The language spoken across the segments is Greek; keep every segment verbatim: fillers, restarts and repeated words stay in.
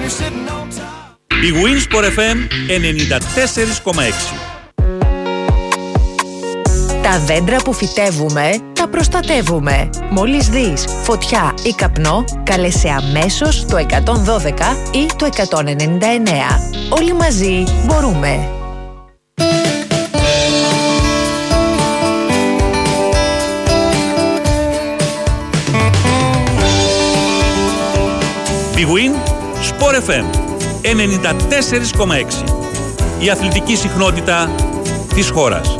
Η Winsport εφ εμ ενενήντα τέσσερα κόμμα έξι. Τα δέντρα που φυτεύουμε, τα προστατεύουμε. Μόλις δεις φωτιά ή καπνό, κάλεσε αμέσως το εκατόν δώδεκα ή το εκατόν ενενήντα εννέα. Όλοι μαζί μπορούμε. Big Win Sport εφ εμ ενενήντα τέσσερα κόμμα έξι. Η αθλητική συχνότητα της χώρας.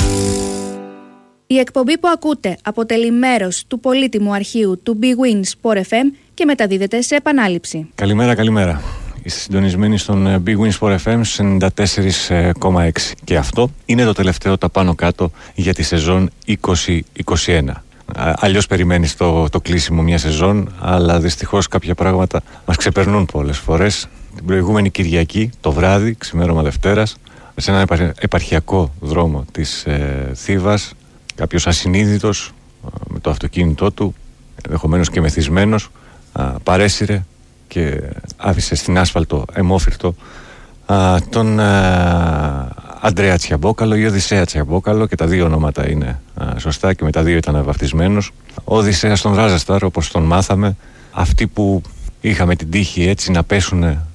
Η εκπομπή που ακούτε αποτελεί μέρος του πολύτιμου αρχείου του Big Win Sport εφ εμ και μεταδίδεται σε επανάληψη. Καλημέρα, καλημέρα. Είστε συντονισμένοι στον Big Win Sport εφ εμ στους ενενήντα τέσσερα κόμμα έξι. Και αυτό είναι το τελευταίο τα πάνω κάτω για τη σεζόν είκοσι είκοσι ένα. Αλλιώς περιμένεις το, το κλείσιμο μια σεζόν, αλλά δυστυχώς κάποια πράγματα μας ξεπερνούν πολλές φορές. Την προηγούμενη Κυριακή, το βράδυ, ξημέρωμα Δευτέρας, σε έναν επαρχιακό δρόμο της ε, Θήβας, κάποιος ασυνείδητος με το αυτοκίνητό του, ενδεχομένως και μεθυσμένος, παρέσυρε και άφησε στην άσφαλτο αιμόφυρτο α, τον α, Αντρέα Τσιαμπόκαλο ή Οδυσσέα Τσιαμπόκαλο, και τα δύο ονόματα είναι α, σωστά και με τα δύο ήταν βαφτισμένος. Ο Οδυσσέας τον Ράζασταρ, όπως τον μάθαμε, αυτοί που είχαμε την τύχη έτσι να πέσουν α,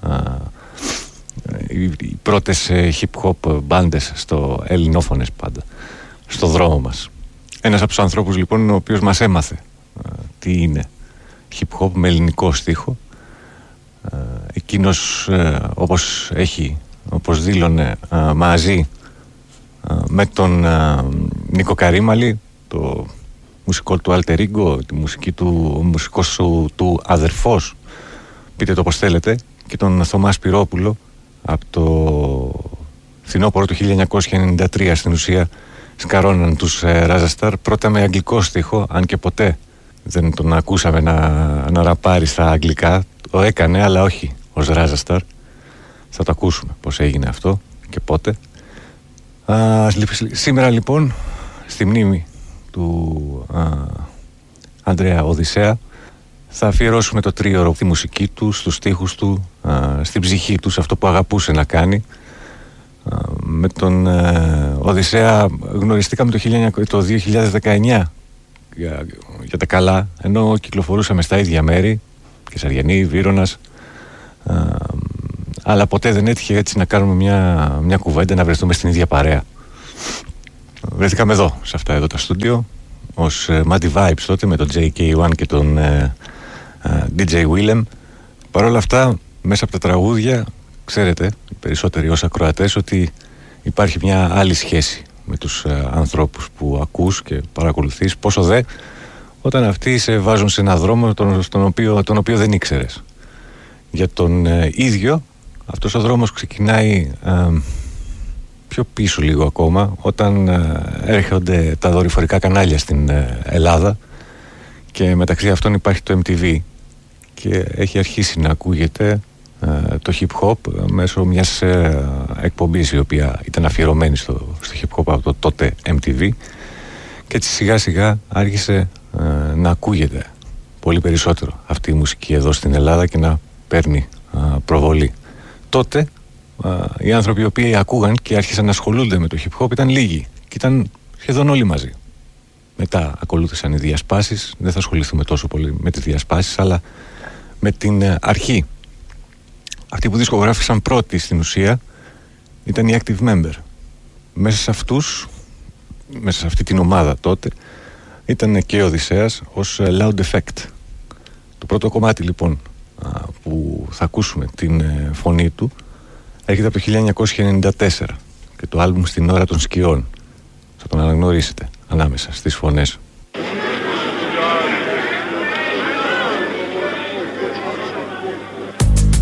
οι, οι πρώτες hip-hop μπάντες στο ελληνόφωνες πάντα, στο δρόμο μας. Ένας από τους ανθρώπους λοιπόν ο οποίος μας έμαθε α, τι είναι hip-hop με ελληνικό στίχο. Α, εκείνος α, όπως έχει, όπως δήλωνε α, μαζί α, με τον α, Νίκο Καρύμαλη, το μουσικό του alter ego, τη μουσική του, ο μουσικός του, του αδερφός, πείτε το πως θέλετε, και τον Θωμά Σπυρόπουλο από το φθινόπωρο του χίλια εννιακόσια ενενήντα τρία στην ουσία σκαρώναν τους ε, Ράζασταρ, πρώτα με αγγλικό στίχο, αν και ποτέ δεν τον ακούσαμε να, να ραπάρει στα αγγλικά. Το έκανε, αλλά όχι ως Ράζασταρ. Θα το ακούσουμε πως έγινε αυτό και πότε. Α, σήμερα λοιπόν, στη μνήμη του α, Ανδρέα Οδυσσέα, θα αφιερώσουμε το τρίωρο στη μουσική του, στους στίχους του, α, στην ψυχή του, σε αυτό που αγαπούσε να κάνει. Α, με τον ε, Οδυσσέα γνωριστήκαμε το, το δύο χιλιάδες δεκαεννιά για, για τα καλά, ενώ κυκλοφορούσαμε στα ίδια μέρη, Κεσαριανή, Βύρωνας, α, αλλά ποτέ δεν έτυχε έτσι να κάνουμε μια, μια κουβέντα, να βρεθούμε στην ίδια παρέα. Βρεθήκαμε εδώ, σε αυτά εδώ τα στούντιο, ως uh, Muddy Vibes τότε, με τον τζέι κέι ουάν και τον uh, uh, ντι τζέι Willem. Παρ' όλα αυτά, μέσα από τα τραγούδια, ξέρετε, οι περισσότεροι ως ακροατές, ότι υπάρχει μια άλλη σχέση με τους uh, ανθρώπους που ακούς και παρακολουθείς, πόσο δε όταν αυτοί σε βάζουν σε έναν δρόμο τον, στον οποίο, τον οποίο δεν ήξερες. Για τον uh, ίδιο, αυτός ο δρόμος ξεκινάει uh, πιο πίσω λίγο ακόμα, όταν uh, έρχονται τα δορυφορικά κανάλια στην uh, Ελλάδα, και μεταξύ αυτών υπάρχει το εμ τι βι, και έχει αρχίσει να ακούγεται uh, το hip hop μέσω μιας uh, εκπομπής η οποία ήταν αφιερωμένη στο, στο hip hop από το τότε εμ τι βι, και έτσι σιγά σιγά άρχισε uh, να ακούγεται πολύ περισσότερο αυτή η μουσική εδώ στην Ελλάδα και να παίρνει uh, προβολή. Τότε uh, οι άνθρωποι οι οποίοι ακούγαν και άρχισαν να ασχολούνται με το hip hop ήταν λίγοι, και ήταν σχεδόν όλοι μαζί. Μετά ακολούθησαν οι διασπάσεις. Δεν θα ασχοληθούμε τόσο πολύ με τις διασπάσεις, αλλά με την uh, αρχή. Αυτοί που δισκογράφησαν πρώτοι στην ουσία ήταν οι Active Member. Μέσα σε αυτούς, μέσα σε αυτή την ομάδα τότε, ήταν και ο Οδυσσέας ως uh, Loud Effect. Το πρώτο κομμάτι λοιπόν uh, που θα ακούσουμε την uh, φωνή του έρχεται από το χίλια εννιακόσια ενενήντα τέσσερα και το άλμπουμ Στην ώρα των σκιών. Θα τον αναγνωρίσετε ανάμεσα στις φωνές